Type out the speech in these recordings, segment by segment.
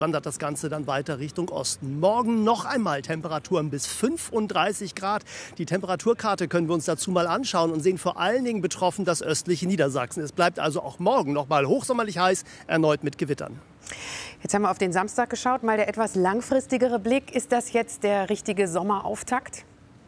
Wandert das Ganze dann weiter Richtung Osten. Morgen noch einmal Temperaturen bis 35 Grad. Die Temperaturkarte können wir uns dazu mal anschauen und sehen vor allen Dingen betroffen das östliche Niedersachsen. Es bleibt also auch morgen noch mal hochsommerlich heiß, erneut mit Gewittern. Jetzt haben wir auf den Samstag geschaut. Mal der etwas langfristigere Blick. Ist das jetzt der richtige Sommerauftakt?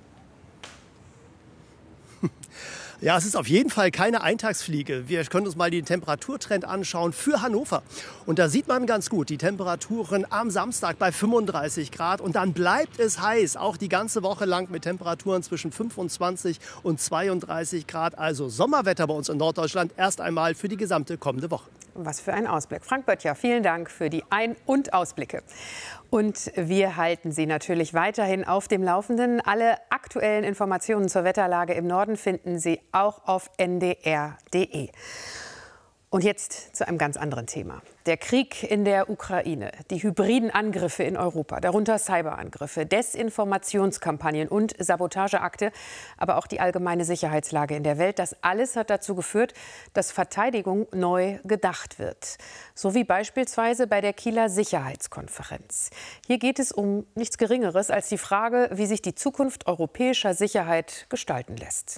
Ja, es ist auf jeden Fall keine Eintagsfliege. Wir können uns mal den Temperaturtrend anschauen für Hannover. Und da sieht man ganz gut die Temperaturen am Samstag bei 35 Grad. Und dann bleibt es heiß, auch die ganze Woche lang mit Temperaturen zwischen 25 und 32 Grad. Also Sommerwetter bei uns in Norddeutschland erst einmal für die gesamte kommende Woche. Was für ein Ausblick. Frank Böttcher, vielen Dank für die Ein- und Ausblicke. Und wir halten Sie natürlich weiterhin auf dem Laufenden. Alle aktuellen Informationen zur Wetterlage im Norden finden Sie auch auf ndr.de. Und jetzt zu einem ganz anderen Thema. Der Krieg in der Ukraine, die hybriden Angriffe in Europa, darunter Cyberangriffe, Desinformationskampagnen und Sabotageakte, aber auch die allgemeine Sicherheitslage in der Welt. Das alles hat dazu geführt, dass Verteidigung neu gedacht wird. So wie beispielsweise bei der Kieler Sicherheitskonferenz. Hier geht es um nichts Geringeres als die Frage, wie sich die Zukunft europäischer Sicherheit gestalten lässt.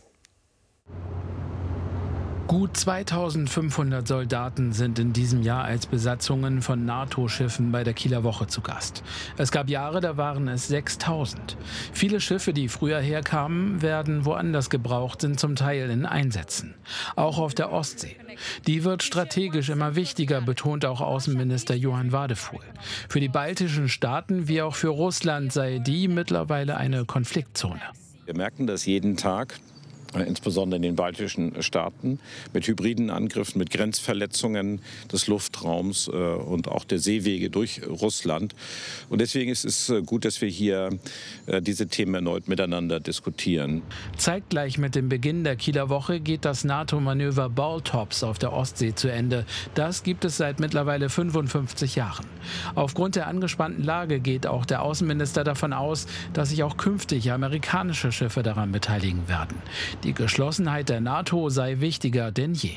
Gut 2500 Soldaten sind in diesem Jahr als Besatzungen von NATO-Schiffen bei der Kieler Woche zu Gast. Es gab Jahre, da waren es 6000. Viele Schiffe, die früher herkamen, werden woanders gebraucht, sind zum Teil in Einsätzen. Auch auf der Ostsee. Die wird strategisch immer wichtiger, betont auch Außenminister Johann Wadefuhl. Für die baltischen Staaten wie auch für Russland sei die mittlerweile eine Konfliktzone. Wir merken das jeden Tag. Insbesondere in den baltischen Staaten, mit hybriden Angriffen, mit Grenzverletzungen des Luftraums und auch der Seewege durch Russland. Und deswegen ist es gut, dass wir hier diese Themen erneut miteinander diskutieren. Zeitgleich mit dem Beginn der Kieler Woche geht das NATO-Manöver Baltops auf der Ostsee zu Ende. Das gibt es seit mittlerweile 55 Jahren. Aufgrund der angespannten Lage geht auch der Außenminister davon aus, dass sich auch künftig amerikanische Schiffe daran beteiligen werden. Die Geschlossenheit der NATO sei wichtiger denn je.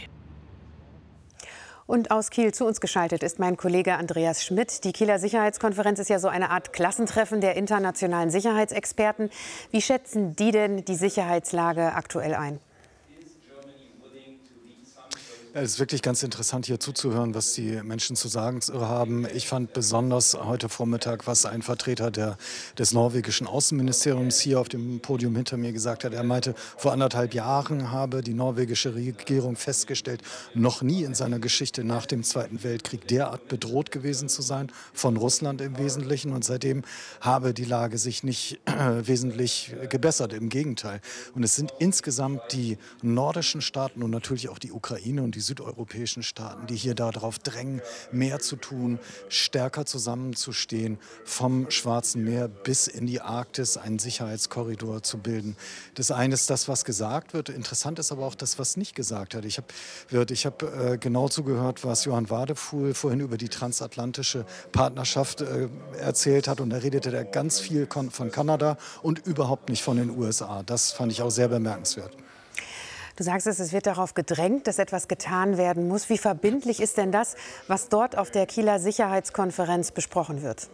Und aus Kiel zu uns geschaltet ist mein Kollege Andreas Schmidt. Die Kieler Sicherheitskonferenz ist ja so eine Art Klassentreffen der internationalen Sicherheitsexperten. Wie schätzen die denn die Sicherheitslage aktuell ein? Es ist wirklich ganz interessant, hier zuzuhören, was die Menschen zu sagen haben. Ich fand besonders heute Vormittag, was ein Vertreter des norwegischen Außenministeriums hier auf dem Podium hinter mir gesagt hat. Er meinte, vor 1,5 Jahren habe die norwegische Regierung festgestellt, noch nie in seiner Geschichte nach dem Zweiten Weltkrieg derart bedroht gewesen zu sein, von Russland im Wesentlichen. Und seitdem habe die Lage sich nicht wesentlich gebessert, im Gegenteil. Und es sind insgesamt die nordischen Staaten und natürlich auch die Ukraine und die südeuropäischen Staaten, die hier darauf drängen, mehr zu tun, stärker zusammenzustehen, vom Schwarzen Meer bis in die Arktis einen Sicherheitskorridor zu bilden. Das eine ist das, was gesagt wird. Interessant ist aber auch das, was nicht gesagt wird. Ich habe genau zugehört, was Johann Wadefuhl vorhin über die transatlantische Partnerschaft erzählt hat. Und da redete er ganz viel von Kanada und überhaupt nicht von den USA. Das fand ich auch sehr bemerkenswert. Du sagst es wird darauf gedrängt, dass etwas getan werden muss. Wie verbindlich ist denn das, was dort auf der Kieler Sicherheitskonferenz besprochen wird?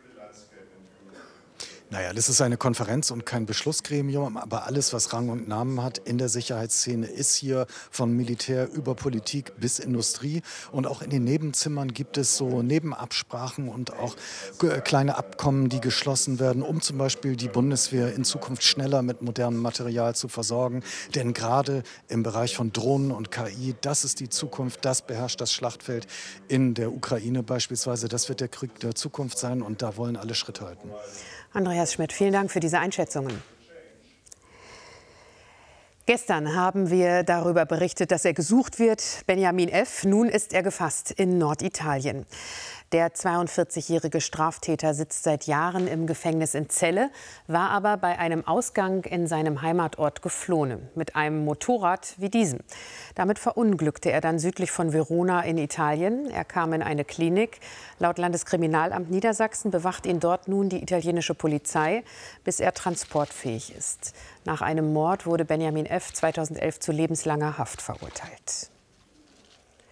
Naja, das ist eine Konferenz und kein Beschlussgremium, aber alles, was Rang und Namen hat in der Sicherheitsszene, ist hier von Militär über Politik bis Industrie. Und auch in den Nebenzimmern gibt es so Nebenabsprachen und auch kleine Abkommen, die geschlossen werden, um zum Beispiel die Bundeswehr in Zukunft schneller mit modernem Material zu versorgen. Denn gerade im Bereich von Drohnen und KI, das ist die Zukunft, das beherrscht das Schlachtfeld in der Ukraine beispielsweise. Das wird der Krieg der Zukunft sein und da wollen alle Schritt halten. Andreas Schmidt, vielen Dank für diese Einschätzungen. Gestern haben wir darüber berichtet, dass er gesucht wird, Benjamin F. Nun ist er gefasst in Norditalien. Der 42-jährige Straftäter sitzt seit Jahren im Gefängnis in Celle, war aber bei einem Ausgang in seinem Heimatort geflohen, mit einem Motorrad wie diesem. Damit verunglückte er dann südlich von Verona in Italien. Er kam in eine Klinik. Laut Landeskriminalamt Niedersachsen bewacht ihn dort nun die italienische Polizei, bis er transportfähig ist. Nach einem Mord wurde Benjamin F. 2011 zu lebenslanger Haft verurteilt.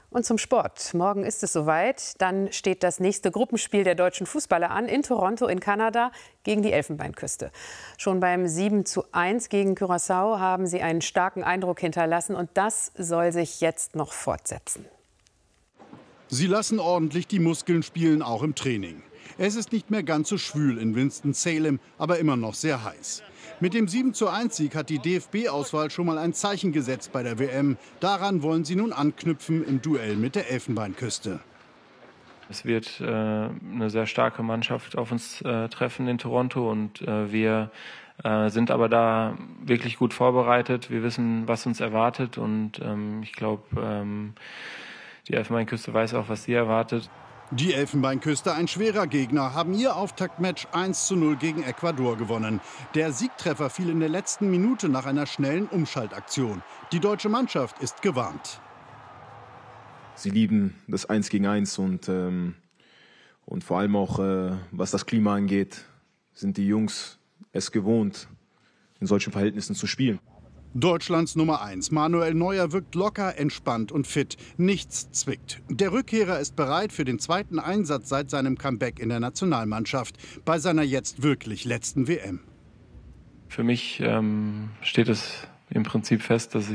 Und zum Sport. Morgen ist es soweit. Dann steht das nächste Gruppenspiel der deutschen Fußballer an in Toronto in Kanada gegen die Elfenbeinküste. Schon beim 7:1 gegen Curaçao haben sie einen starken Eindruck hinterlassen. Und das soll sich jetzt noch fortsetzen. Sie lassen ordentlich die Muskeln spielen, auch im Training. Es ist nicht mehr ganz so schwül in Winston-Salem, aber immer noch sehr heiß. Mit dem 7:1-Sieg hat die DFB-Auswahl schon mal ein Zeichen gesetzt bei der WM. Daran wollen sie nun anknüpfen im Duell mit der Elfenbeinküste. Es wird eine sehr starke Mannschaft auf uns treffen in Toronto und wir sind aber da wirklich gut vorbereitet. Wir wissen, was uns erwartet und ich glaube, die Elfenbeinküste weiß auch, was sie erwartet. Die Elfenbeinküste, ein schwerer Gegner, haben ihr Auftaktmatch 1:0 gegen Ecuador gewonnen. Der Siegtreffer fiel in der letzten Minute nach einer schnellen Umschaltaktion. Die deutsche Mannschaft ist gewarnt. Sie lieben das 1 gegen 1 und vor allem auch, was das Klima angeht, sind die Jungs es gewohnt, in solchen Verhältnissen zu spielen. Deutschlands Nummer 1, Manuel Neuer, wirkt locker, entspannt und fit. Nichts zwickt. Der Rückkehrer ist bereit für den zweiten Einsatz seit seinem Comeback in der Nationalmannschaft bei seiner jetzt wirklich letzten WM. Für mich steht es im Prinzip fest, dass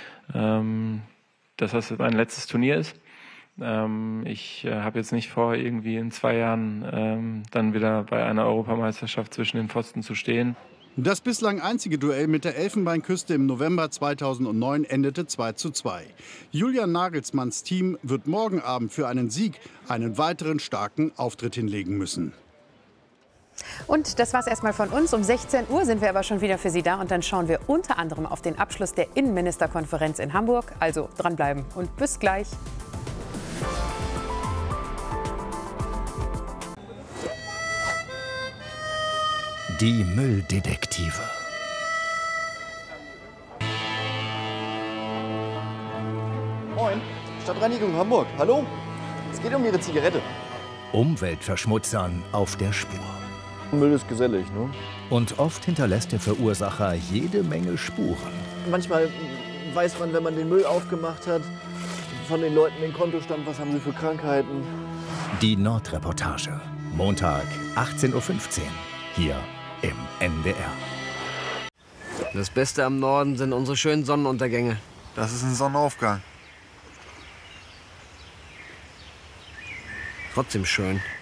das mein letztes Turnier ist. Ich habe jetzt nicht vor, irgendwie in 2 Jahren dann wieder bei einer Europameisterschaft zwischen den Pfosten zu stehen. Das bislang einzige Duell mit der Elfenbeinküste im November 2009 endete 2:2. Julian Nagelsmanns Team wird morgen Abend für einen Sieg einen weiteren starken Auftritt hinlegen müssen. Und das war's erstmal von uns. Um 16 Uhr sind wir aber schon wieder für Sie da. Und dann schauen wir unter anderem auf den Abschluss der Innenministerkonferenz in Hamburg. Also dranbleiben und bis gleich. Die Mülldetektive. Moin, Stadtreinigung Hamburg. Hallo? Es geht um Ihre Zigarette. Umweltverschmutzern auf der Spur. Müll ist gesellig, ne? Und oft hinterlässt der Verursacher jede Menge Spuren. Manchmal weiß man, wenn man den Müll aufgemacht hat, von den Leuten den Kontostand, was haben sie für Krankheiten. Die Nordreportage. Montag, 18:15 Uhr. Hier im NDR. Das Beste am Norden sind unsere schönen Sonnenuntergänge. Das ist ein Sonnenaufgang. Trotzdem schön.